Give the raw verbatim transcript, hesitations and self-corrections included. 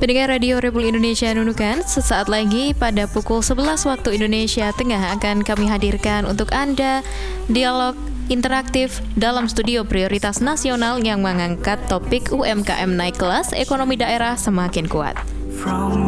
Pendengar Radio Republik Indonesia Nunukan, sesaat lagi pada pukul sebelas waktu Indonesia Tengah akan kami hadirkan untuk Anda dialog interaktif dalam studio prioritas nasional yang mengangkat topik U M K M naik kelas, ekonomi daerah semakin kuat.